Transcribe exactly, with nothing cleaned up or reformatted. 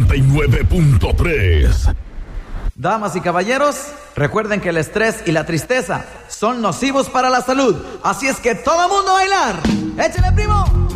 noventa y nueve punto tres. Damas y caballeros, recuerden que el estrés y la tristeza son nocivos para la salud. Así es que todo mundo a bailar. ¡Échale, primo!